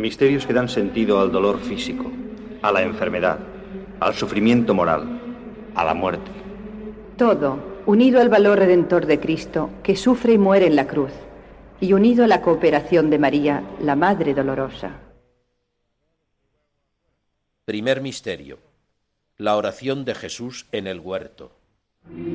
Misterios que dan sentido al dolor físico, a la enfermedad, al sufrimiento moral, a la muerte. Todo unido al valor redentor de Cristo, que sufre y muere en la cruz, y unido a la cooperación de María, la Madre Dolorosa. Primer misterio: la oración de Jesús en el huerto.